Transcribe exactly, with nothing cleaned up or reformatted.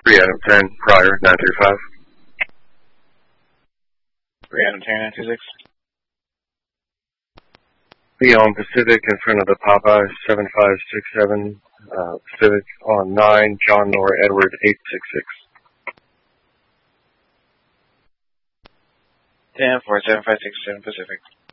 three Adam ten, prior, nine three five. three Adam ten, nine two six. Beyond Pacific in front of the Popeye, seven five six seven. Uh, Pacific on nine, John Nora Edward, eight six six. ten four seven five six seven Pacific.